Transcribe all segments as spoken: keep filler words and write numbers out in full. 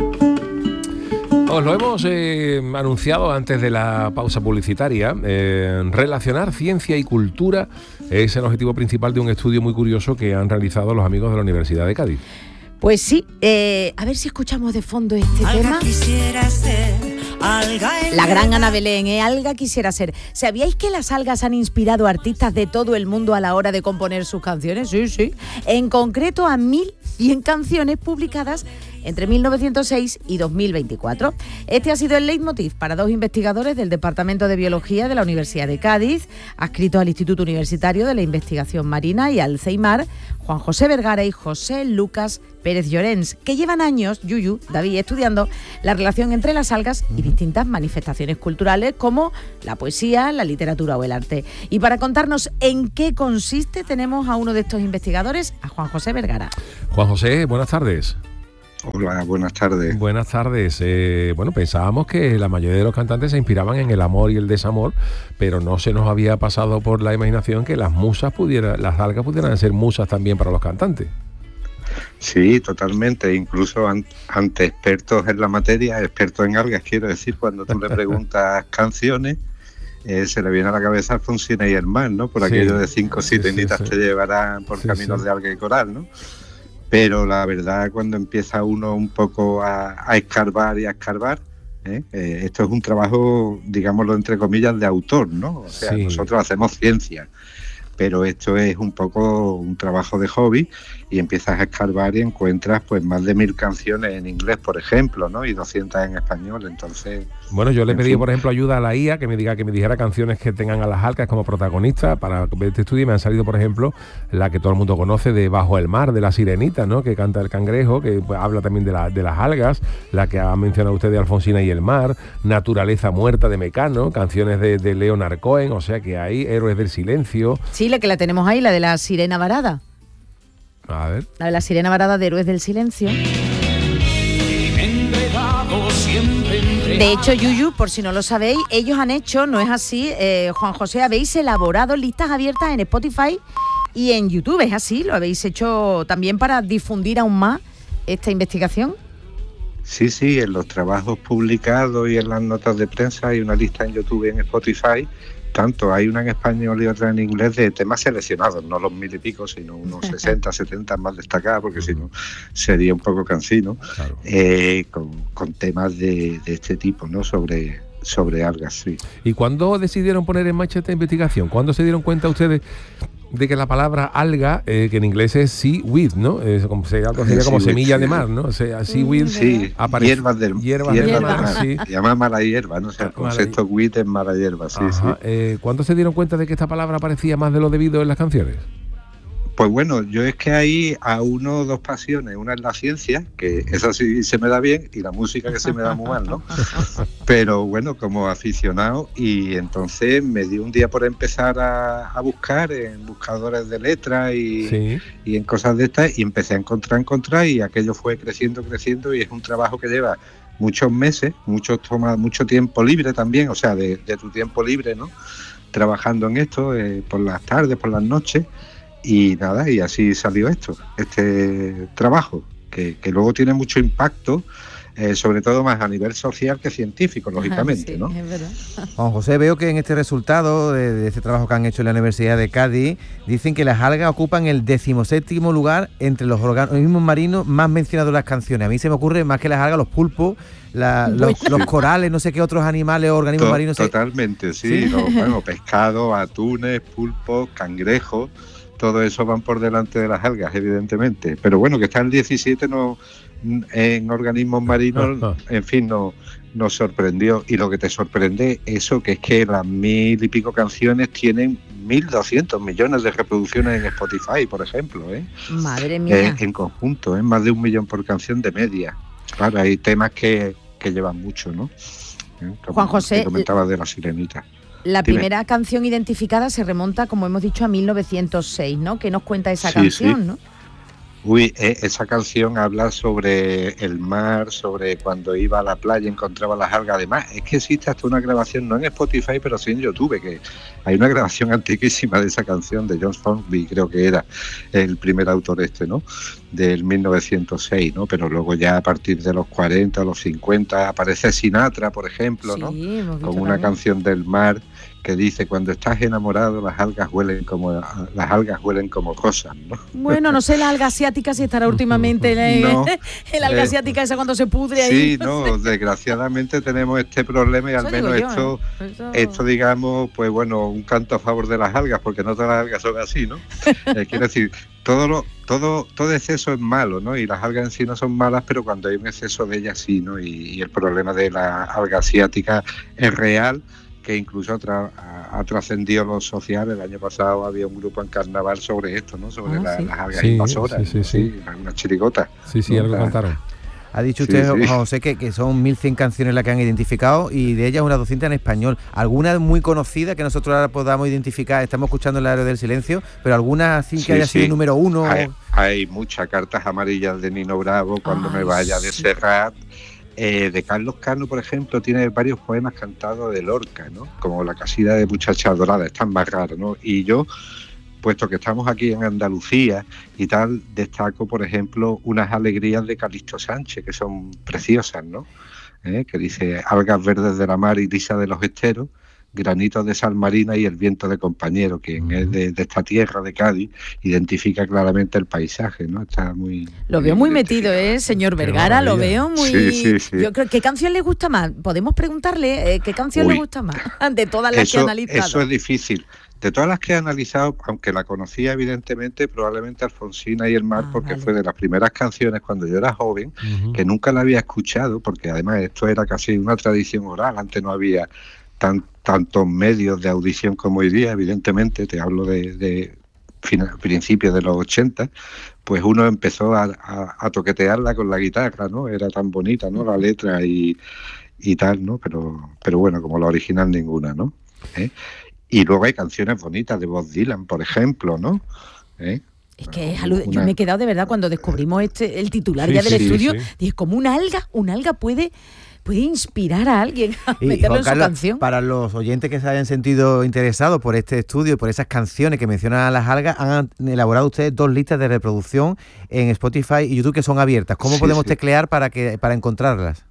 Os lo hemos eh, anunciado antes de la pausa publicitaria. Eh, relacionar ciencia y cultura es el objetivo principal de un estudio muy curioso que han realizado los amigos de la Universidad de Cádiz. Pues sí, eh, a ver si escuchamos de fondo este Alga tema. Quisiera ser, alga en La gran verdad. Ana Belén, ¿eh? Alga quisiera ser. ¿Sabíais que las algas han inspirado a artistas de todo el mundo a la hora de componer sus canciones? Sí, sí. En concreto a mil cien canciones publicadas entre mil novecientos seis y dos mil veinticuatro. Este ha sido el leitmotiv para dos investigadores del Departamento de Biología de la Universidad de Cádiz, adscritos al Instituto Universitario de la Investigación Marina y al CEIMAR, Juan José Vergara y José Lucas Pérez Llorens, que llevan años, Yuyu, David, estudiando la relación entre las algas y distintas manifestaciones culturales como la poesía, la literatura o el arte. Y para contarnos en qué consiste, tenemos a uno de estos investigadores, a Juan José Vergara. Juan José, buenas tardes. Hola, buenas tardes. Buenas tardes. Eh, bueno, pensábamos que la mayoría de los cantantes se inspiraban en el amor y el desamor, pero no se nos había pasado por la imaginación que las musas pudieran, las algas pudieran ser musas también para los cantantes. Sí, totalmente. Incluso an- ante expertos en la materia, expertos en algas, quiero decir, cuando tú le preguntas canciones, eh, se le viene a la cabeza Alfonsina y el mar, ¿no? Por Sí. aquello de cinco sirenitas sí, sí. te llevarán por Sí, caminos sí. de alga y coral, ¿no? Pero la verdad, cuando empieza uno un poco a, a escarbar y a escarbar, ¿eh? Eh, esto es un trabajo, digámoslo entre comillas, de autor, ¿no? O sea, Sí. nosotros hacemos ciencia, pero esto es un poco un trabajo de hobby, y empiezas a escarbar y encuentras pues más de mil canciones en inglés, por ejemplo, ¿no? Y doscientas en español. Entonces, Bueno, yo le en pedí, fin. por ejemplo, ayuda a la I A, que me diga que me dijera canciones que tengan a las algas como protagonistas para ver este estudio, y me han salido, por ejemplo, la que todo el mundo conoce de Bajo el mar, de la sirenita, ¿no? Que canta el cangrejo, que pues, habla también de, la, de las algas, la que ha mencionado usted de Alfonsina y el mar, Naturaleza muerta de Mecano, canciones de, de Leonard Cohen, o sea que hay Héroes del silencio. Sí, la que la tenemos ahí, la de la sirena varada. A ver. La de la sirena varada de Héroes del Silencio. De hecho, Yuyu, por si no lo sabéis, ellos han hecho, no es así, eh, Juan José, habéis elaborado listas abiertas en Spotify y en YouTube, ¿es así? ¿Lo habéis hecho también para difundir aún más esta investigación? sí, sí, en los trabajos publicados y en las notas de prensa hay una lista en YouTube y en Spotify. Tanto hay una en español y otra en inglés de temas seleccionados, no los mil y pico, sino unos sesenta, setenta más destacadas, porque si no sería un poco cansino, Claro. eh, con, con temas de, de este tipo, ¿no? Sobre, sobre algas, sí. ¿Y cuándo decidieron poner en marcha esta investigación? ¿Cuándo se dieron cuenta ustedes de que la palabra alga, eh, que en inglés es seaweed, ¿no? Es como, sería algo sería como Seaweed, semilla sí. de mar, ¿no? O sea, seaweed. Sí, Aparece- hierbas del hierbas del hierbas mar, del mar. sí. Se llama mala hierba, ¿no? O sea, el Mala concepto weed es mala hierba, sí, Ajá. sí. Eh, ¿Cuándo se dieron cuenta de que esta palabra aparecía más de lo debido en las canciones? Pues bueno, yo es que hay a uno o dos pasiones, una es la ciencia, que esa sí se me da bien, y la música, que se me da muy mal, ¿no? Pero bueno, como aficionado, y entonces me dio un día por empezar a, a buscar en buscadores de letras y, Sí. y en cosas de estas, y empecé a encontrar, encontrar, y aquello fue creciendo, creciendo, y es un trabajo que lleva muchos meses, mucho, toma mucho tiempo libre también, o sea, de, de tu tiempo libre, ¿no? Trabajando en esto, eh, por las tardes, por las noches. Y nada, y así salió esto, este trabajo, que, que luego tiene mucho impacto, eh, sobre todo más a nivel social que científico, lógicamente, Sí, ¿no? es verdad. Juan José, veo que en este resultado de, de este trabajo que han hecho en la Universidad de Cádiz, dicen que las algas ocupan el decimoséptimo lugar entre los organismos marinos más mencionados en las canciones. A mí se me ocurre más que las algas, los pulpos, la- los, los corales, no sé qué otros animales o organismos To- marinos. se- Totalmente, sí, ¿Sí? los, bueno, pescados, atunes, pulpos, cangrejos, todo eso van por delante de las algas, evidentemente. Pero bueno, que está el diecisiete no, en organismos marinos, en fin, no, nos sorprendió. Y lo que te sorprende, eso, que es que las mil y pico canciones tienen mil doscientos millones de reproducciones en Spotify, por ejemplo, ¿eh? Madre Eh, mía. en conjunto, ¿eh? Más de un millón por canción de media. Claro, hay temas que, que llevan mucho, ¿no? ¿Eh? Como Juan José, te comentaba de la sirenita. La dime. primera canción identificada se remonta, como hemos dicho, a mil novecientos seis, ¿no? ¿Qué nos cuenta esa Sí, canción, sí. no? Uy, eh, esa canción habla sobre el mar, sobre cuando iba a la playa encontraba las algas. Además, es que existe hasta una grabación, no en Spotify, pero sí en YouTube, que hay una grabación antiquísima de esa canción de John Formby, creo que era el primer autor este, ¿no? Del mil novecientos seis, ¿no? Pero luego ya a partir de los cuarenta, los cincuenta, aparece Sinatra, por ejemplo, ¿no? Sí, hemos visto con una también. canción del mar que dice: cuando estás enamorado las algas huelen como las algas huelen como cosas, ¿no? Bueno, no sé la alga asiática si estará últimamente la, No, el alga eh, asiática esa cuando se pudre ahí. Sí, no, desgraciadamente tenemos este problema y Eso al digo menos yo, esto, ¿eh? Eso- esto digamos, pues bueno, un canto a favor de las algas, porque no todas las algas son así, ¿no? Eh, quiero decir, todo lo, todo, todo exceso es malo, ¿no? Y las algas en sí no son malas, pero cuando hay un exceso de ellas sí, ¿no? Y, y el problema de la alga asiática es real, que incluso tra- ha, ha trascendido lo social. El año pasado había un grupo en carnaval sobre esto, ¿no? Sobre Ah, la- sí. las algas Sí, invasoras, sí, sí, ¿no? sí. Unas chirigotas. Sí, sí, ¿no? algo La- cantaron. Ha dicho Sí, usted, sí. Juan José, que, que son mil cien canciones las que han identificado y de ellas unas doscientas en español. ¿Alguna muy conocida que nosotros ahora podamos identificar? Estamos escuchando el área del silencio, pero alguna así que Sí, haya sí. sido número uno. Hay, hay muchas cartas amarillas de Nino Bravo, Cuando Ay, me vaya de sí. Serrat. Eh, de Carlos Cano, por ejemplo, tiene varios poemas cantados de Lorca, ¿no? Como La casida de muchachas doradas, están más raros, ¿no? Y yo, puesto que estamos aquí en Andalucía y tal, destaco, por ejemplo, unas alegrías de Calixto Sánchez, que son preciosas, ¿no? ¿Eh? Que dice: algas verdes de la mar y lisa de los esteros, granitos de sal marina y el viento de compañero, quien Ujú. es de, de esta tierra de Cádiz, identifica claramente el paisaje, ¿no? Está muy... Lo veo muy identificado. metido, ¿eh, señor Qué Vergara? Lo maravilla. veo muy... Sí, sí, sí. Yo creo, ¿qué canción le gusta más? Podemos preguntarle, eh, ¿qué canción Uy. le gusta más? De todas las que ha Eso, analizado. eso es difícil. De todas las que he analizado, aunque la conocía evidentemente, probablemente Alfonsina y el mar, Ah, porque vale. fue de las primeras canciones cuando yo era joven, Ujú. que nunca la había escuchado, porque además esto era casi una tradición oral, antes no había tan, tantos medios de audición como hoy día, evidentemente, te hablo de, de fina- principios de los ochenta, pues uno empezó a, a- a toquetearla con la guitarra, ¿no? Era tan bonita, ¿no? La letra y, y tal, ¿no? Pero, pero bueno, como la original ninguna, ¿no? ¿Eh? Y luego hay canciones bonitas de Bob Dylan, por ejemplo, ¿no? ¿Eh? Es que es alu- yo Una- me he quedado de verdad cuando descubrimos este el titular Sí, ya del sí, estudio. sí. Dije, como un alga, un alga puede, puede inspirar a alguien a Y, meterlo Juan en su Carlos, canción. para los oyentes que se hayan sentido interesados por este estudio y por esas canciones que mencionan a las algas, han elaborado ustedes dos listas de reproducción en Spotify y YouTube que son abiertas. ¿Cómo Sí, podemos sí. teclear para que para encontrarlas?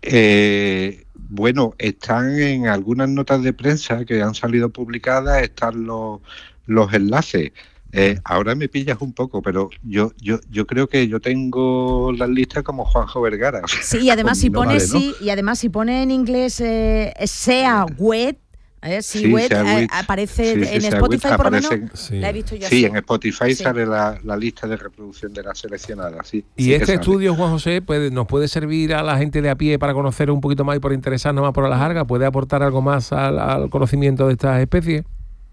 Eh, bueno, están en algunas notas de prensa que han salido publicadas, están los, los enlaces. Eh, ahora me pillas un poco, pero yo, yo, yo creo que yo tengo las listas como Juanjo Vergara. o sea, Sí, y además con si mi pone nombre, ¿no? sí, y además si pone en inglés eh, sea wet, eh, si Sí, wet sea eh, wet. aparece Sí, sí, en sea Spotify wet, por lo menos. aparecen- Sí. La he visto yo Sí, así. en Spotify Sí. sale la, la lista de reproducción de las seleccionadas, sí. Y sí que este sale. estudio, Juan José, puede, nos puede servir a la gente de a pie para conocer un poquito más y por interesarnos más por las algas. ¿Puede aportar algo más al, al conocimiento de estas especies?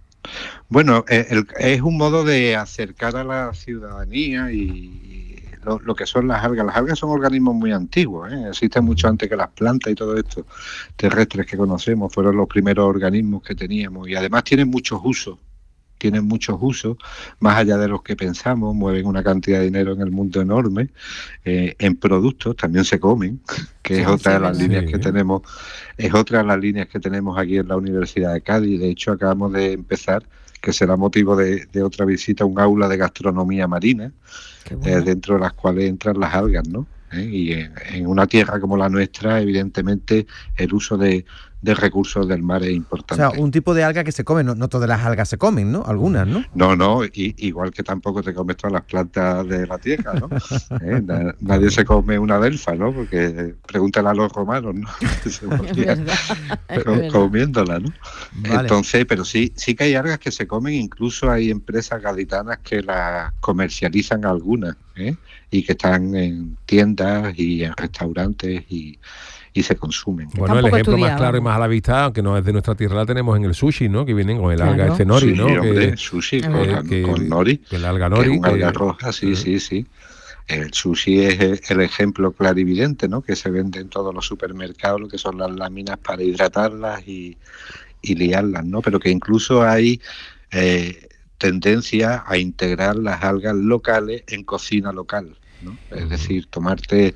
Bueno, eh, el- es un modo de acercar a la ciudadanía y lo, lo que son las algas. Las algas son organismos muy antiguos, ¿eh? Existen mucho antes que las plantas y todo esto terrestres que conocemos. Fueron los primeros organismos que teníamos y además tienen muchos usos. Tienen muchos usos, más allá de los que pensamos, mueven una cantidad de dinero en el mundo enorme, eh, en productos, también se comen, que Sí, es otra sí, de las verdad. líneas Sí. que tenemos, es otra de las líneas que tenemos aquí en la Universidad de Cádiz. De hecho, acabamos de empezar, que será motivo de, de otra visita, un aula de gastronomía marina, Qué eh, bueno. dentro de las cuales entran las algas, ¿no? ¿Eh? Y en, en una tierra como la nuestra, evidentemente, el uso de, de recursos del mar es O importante. sea, un tipo de alga que se come, no, no todas las algas se comen, ¿no? Algunas, ¿no? No, no, y, igual que tampoco te comes todas las plantas de la tierra, ¿no? ¿Eh? Na- nadie se come una delfa, ¿no? Porque eh, pregúntale a los romanos, ¿no? Se Es morían verdad, es co- verdad. comiéndola, ¿no? Vale. Entonces, pero sí, sí que hay algas que se comen, incluso hay empresas gaditanas que las comercializan algunas, ¿eh? Y que están en tiendas y en restaurantes y, y se consumen. Bueno, el poco ejemplo más estudiado, claro y vamos. más a la vista, aunque no es de nuestra tierra, la tenemos en el sushi, ¿no? Que vienen con el Claro. alga este nori, Sí, ¿no? hombre, Que, sushi Es con, verdad. que- con nori. que el alga Que nori. es un alga que- roja, sí, eh. sí, sí. El sushi es el, el ejemplo clarividente, ¿no? Que se vende en todos los supermercados, lo que son las láminas para hidratarlas y, y liarlas, ¿no? Pero que incluso hay, eh, tendencia a integrar las algas locales en cocina local, ¿no? Es decir, tomarte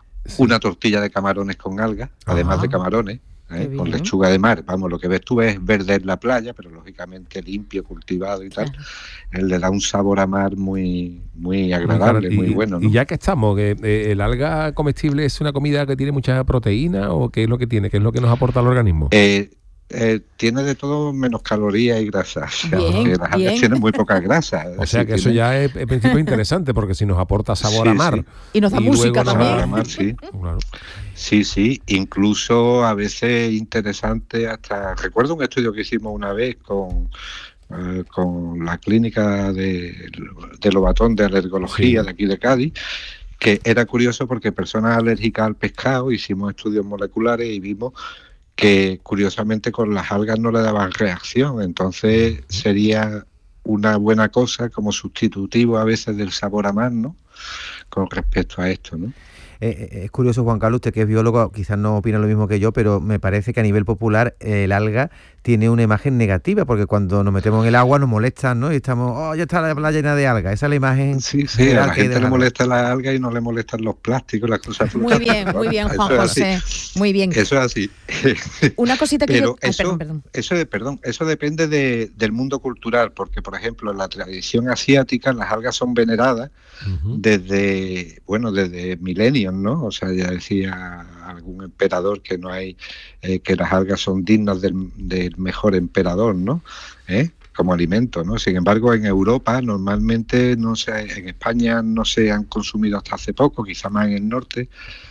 una tortilla de camarones con algas, además Ajá. de camarones, ¿eh? Con lechuga de mar. Vamos, lo que ves tú es verde en la playa, pero lógicamente limpio, cultivado y tal. Claro. Él le da un sabor a mar muy, muy agradable, y, muy bueno, ¿no? Y ya que estamos, que eh, ¿el alga comestible es una comida que tiene mucha proteína o qué es lo que tiene? ¿Qué es lo que nos aporta al organismo? Eh, eh, tiene de todo menos calorías y grasas. O sea, Bien, porque las algas bien. tienen muy pocas grasas. Es O sea decir, que eso tienen- ya es en principio interesante, porque si nos aporta sabor Sí, a mar. sí. Y nos da luego música nos- también. Sabor a mar, sí. Claro. Sí, sí, incluso a veces interesante hasta... Recuerdo un estudio que hicimos una vez con, eh, con la clínica de, de Lobatón de alergología Sí. de aquí de Cádiz, que era curioso porque personas alérgicas al pescado, hicimos estudios moleculares y vimos que curiosamente con las algas no le daban reacción, entonces sería una buena cosa como sustitutivo a veces del sabor a mar, ¿no? Con respecto a esto, ¿no? Eh, es curioso, Juan Carlos, usted que es biólogo, quizás no opina lo mismo que yo, pero me parece que a nivel popular eh, el alga tiene una imagen negativa, porque cuando nos metemos en el agua nos molestan, ¿no? Y estamos, oh, ya está la playa llena de alga. Esa es la imagen. Sí, sí, a general la que hay de gente le las molesta la alga y no le molestan los plásticos, las cosas Muy flotantes. bien, muy bien, Juan Eso es así. José. Muy bien. Eso es así. Una cosita que Pero yo... Ay, eso, perdón, perdón. eso de, perdón, eso depende de- del mundo cultural, porque por ejemplo en la tradición asiática las algas son veneradas Ujú. desde, bueno, desde milenios, ¿no? O sea, ya decía algún emperador que no hay, eh, que las algas son dignas del, del mejor emperador, ¿no? ¿Eh? Como alimento, ¿no? Sin embargo, en Europa normalmente no se, en España no se han consumido hasta hace poco, quizá más en el norte,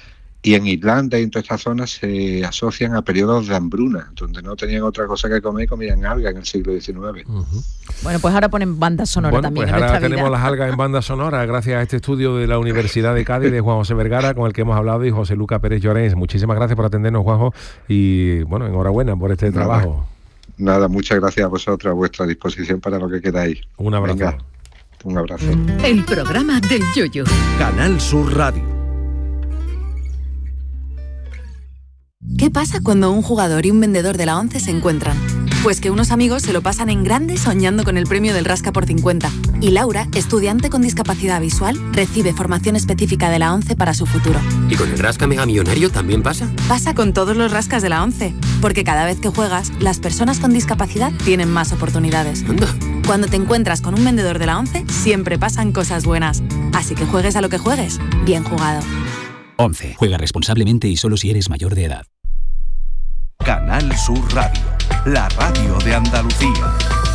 y en Irlanda y en todas estas zonas se asocian a periodos de hambruna, donde no tenían otra cosa que comer, comían alga en el siglo diecinueve. Ujú. Bueno, pues ahora ponen banda sonora Bueno, también pues en ahora nuestra tenemos vida. las algas en banda sonora gracias a este estudio de la Universidad de Cádiz de Juan José Vergara, con el que hemos hablado, y José Luca Pérez Llorens. Muchísimas gracias por atendernos, Juanjo, y bueno, enhorabuena por este Nada. trabajo. Nada, muchas gracias a vosotros, a vuestra disposición para lo que queráis. Un abrazo. Venga, un abrazo. El programa del Yoyo. Canal Sur Radio. ¿Qué pasa cuando un jugador y un vendedor de la ONCE se encuentran? Pues que unos amigos se lo pasan en grande soñando con el premio del Rasca por cincuenta. Y Laura, estudiante con discapacidad visual, recibe formación específica de la ONCE para su futuro. ¿Y con el Rasca Mega Millonario también pasa? Pasa con todos los rascas de la ONCE, porque cada vez que juegas, las personas con discapacidad tienen más oportunidades. Anda. Cuando te encuentras con un vendedor de la ONCE, siempre pasan cosas buenas. Así que juegues a lo que juegues, bien jugado. once. Juega responsablemente y solo si eres mayor de edad. Canal Sur Radio, la radio de Andalucía.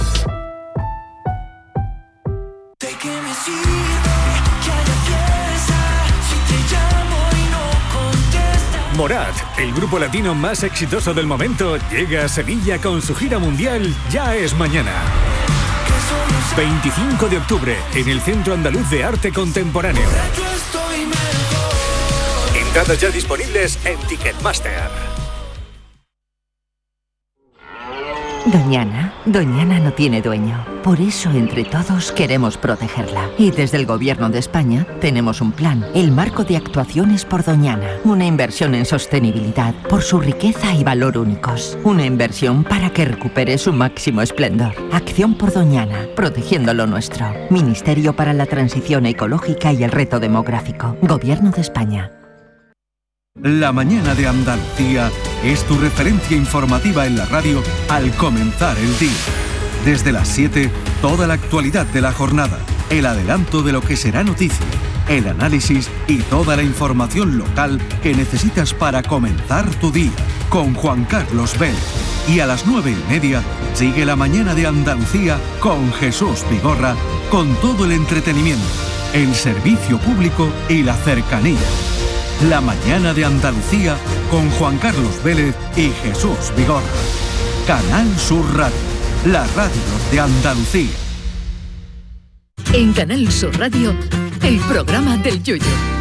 Morat, el grupo latino más exitoso del momento, llega a Sevilla con su gira mundial Ya es Mañana. veinticinco de octubre, en el Centro Andaluz de Arte Contemporáneo. Entradas ya disponibles en Ticketmaster. Doñana, Doñana no tiene dueño. Por eso, entre todos, queremos protegerla. Y desde el Gobierno de España tenemos un plan, el Marco de Actuaciones por Doñana. Una inversión en sostenibilidad por su riqueza y valor únicos. Una inversión para que recupere su máximo esplendor. Acción por Doñana, protegiendo lo nuestro. Ministerio para la Transición Ecológica y el Reto Demográfico. Gobierno de España. La mañana de Andalucía es tu referencia informativa en la radio al comenzar el día. Desde las siete, toda la actualidad de la jornada, el adelanto de lo que será noticia, el análisis y toda la información local que necesitas para comenzar tu día. Con Juan Carlos Vélez. Y a las nueve y media, sigue la mañana de Andalucía con Jesús Vigorra, con todo el entretenimiento, el servicio público y la cercanía. La mañana de Andalucía con Juan Carlos Vélez y Jesús Vigorra. Canal Sur Radio, la radio de Andalucía. En Canal Sur Radio, el programa del Yoyo.